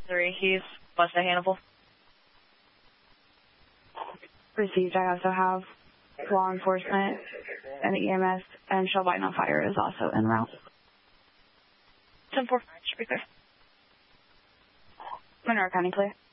3, he's west of Hannibal. Received. I also have law enforcement and EMS, and Shell Biting on Fire is also en route. 10-4, should be clear. Monroe County clear.